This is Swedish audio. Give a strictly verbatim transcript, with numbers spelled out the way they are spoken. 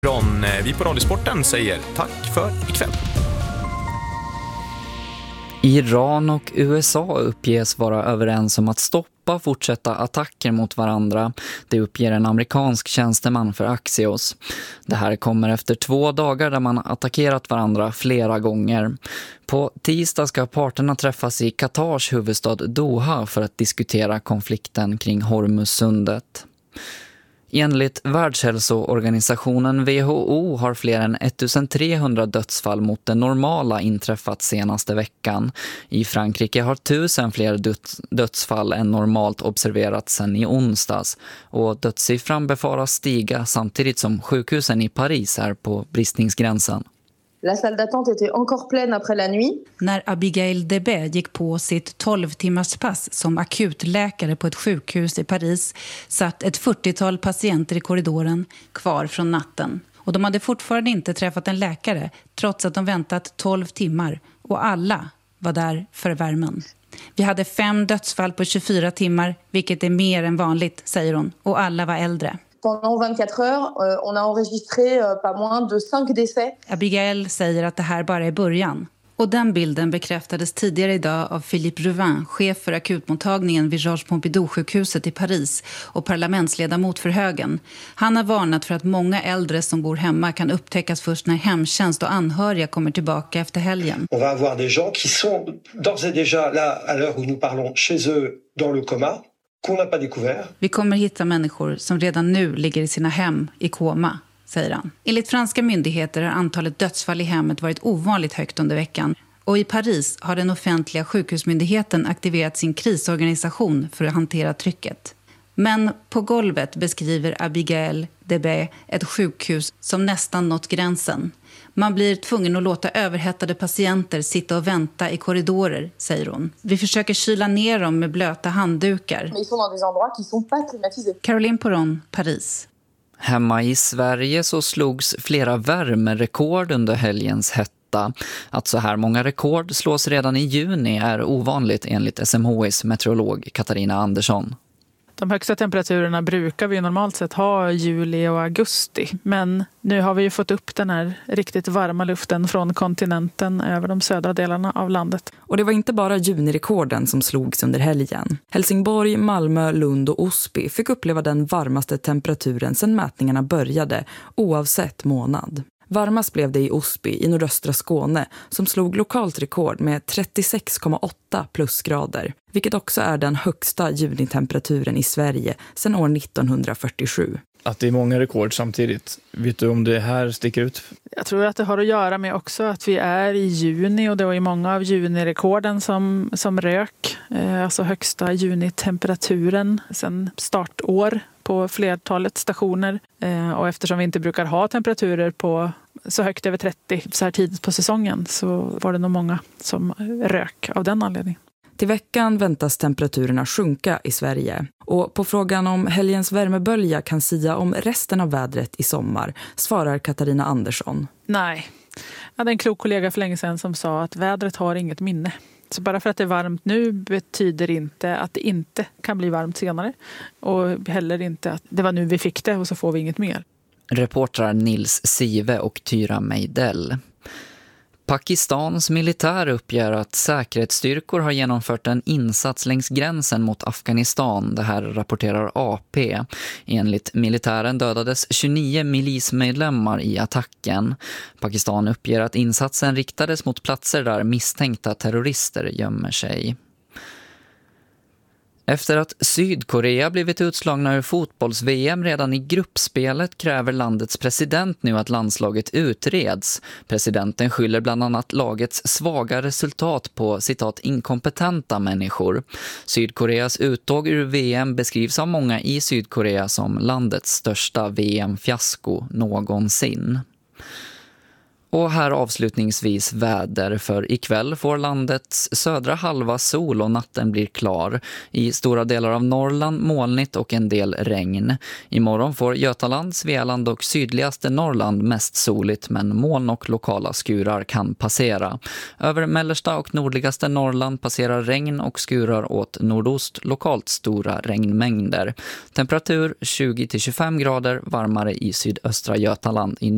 Ron, vi på Radiosporten säger tack för ikväll. Iran och U S A uppges vara överens om att stoppa fortsätta attacker mot varandra. Det uppger en amerikansk tjänsteman för Axios. Det här kommer efter två dagar där man attackerat varandra flera gånger. På tisdag ska parterna träffas i Katars huvudstad Doha för att diskutera konflikten kring Hormuzsundet. Enligt Världshälsoorganisationen W H O har fler än ettusentrehundra dödsfall mot det normala inträffat senaste veckan. I Frankrike har tusen fler döds- dödsfall än normalt observerats sedan i onsdags. Och dödssiffran befaras stiga samtidigt som sjukhusen i Paris är på bristningsgränsen. La salle d'attente était encore pleine après la nuit. När Abigail Debé gick på sitt tolv timmars pass som akutläkare på ett sjukhus i Paris satt ett fyrtiotal patienter i korridoren kvar från natten. Och de hade fortfarande inte träffat en läkare trots att de väntat tolv timmar och alla var där för värmen. Vi hade fem dödsfall på tjugofyra timmar, vilket är mer än vanligt, säger hon, och alla var äldre. Pendant vingt-quatre heures, euh, on a enregistré euh, pas moins de cinq décès. Abigail säger att det här bara är början. Och den bilden bekräftades tidigare idag av Philippe Ruvin, chef för akutmottagningen vid Georges Pompidou-sjukhuset i Paris och parlamentsledamot för högen. Han har varnat för att många äldre som bor hemma kan upptäckas först när hemtjänst och anhöriga kommer tillbaka efter helgen. On va avoir des gens qui sont d'ores et déjà là à l'heure où nous parlons chez eux dans le coma. Vi kommer hitta människor som redan nu ligger i sina hem i koma, säger han. Enligt franska myndigheter har antalet dödsfall i hemmet varit ovanligt högt under veckan. Och i Paris har den offentliga sjukhusmyndigheten aktiverat sin krisorganisation för att hantera trycket. Men på golvet beskriver Abigail Debé ett sjukhus som nästan nått gränsen. Man blir tvungen att låta överhettade patienter sitta och vänta i korridorer, säger hon. Vi försöker kyla ner dem med blöta handdukar. Caroline Poron, Paris. Hemma i Sverige så slogs flera värmerekord under helgens hetta. Att så här många rekord slås redan i juni är ovanligt enligt S M H I:s meteorolog Katarina Andersson. De högsta temperaturerna brukar vi normalt sett ha i juli och augusti. Men nu har vi ju fått upp den här riktigt varma luften från kontinenten över de södra delarna av landet. Och det var inte bara junirekorden som slogs under helgen. Helsingborg, Malmö, Lund och Osby fick uppleva den varmaste temperaturen sedan mätningarna började, oavsett månad. Varmast blev det i Osby i nordöstra Skåne som slog lokalt rekord med trettiosex komma åtta plusgrader, vilket också är den högsta junitemperaturen i Sverige sedan år nittonhundrafyrtiosju. Att det är många rekord samtidigt. Vet du om det här sticker ut? Jag tror att det har att göra med också att vi är i juni och det var ju många av junirekorden som, som rök. Eh, alltså högsta junitemperaturen sedan startår på flertalet stationer. Eh, och eftersom vi inte brukar ha temperaturer på så högt över trettio så här tidigt på säsongen så var det nog många som rök av den anledningen. Till veckan väntas temperaturerna sjunka i Sverige. Och på frågan om helgens värmebölja kan sia om resten av vädret i sommar svarar Katarina Andersson. Nej, jag hade en klok kollega för länge sedan som sa att vädret har inget minne. Så bara för att det är varmt nu betyder inte att det inte kan bli varmt senare. Och heller inte att det var nu vi fick det och så får vi inget mer. Reportrar Nils Sive och Tyra Meidell. Pakistans militär uppger att säkerhetsstyrkor har genomfört en insats längs gränsen mot Afghanistan. Det här rapporterar A P. Enligt militären dödades tjugonio milismedlemmar i attacken. Pakistan uppger att insatsen riktades mot platser där misstänkta terrorister gömmer sig. Efter att Sydkorea blivit utslagna ur fotbolls-V M redan i gruppspelet kräver landets president nu att landslaget utreds. Presidenten skyller bland annat lagets svaga resultat på citat inkompetenta människor. Sydkoreas uttåg ur V M beskrivs av många i Sydkorea som landets största V M-fiasko någonsin. Och här avslutningsvis väder, för ikväll får landets södra halva sol och natten blir klar. I stora delar av Norrland molnigt och en del regn. Imorgon får Götaland, Svealand och sydligaste Norrland mest soligt, men moln och lokala skurar kan passera. Över mellersta och nordligaste Norrland passerar regn och skurar åt nordost, lokalt stora regnmängder. Temperatur tjugo till tjugofem grader, varmare i sydöstra Götaland. I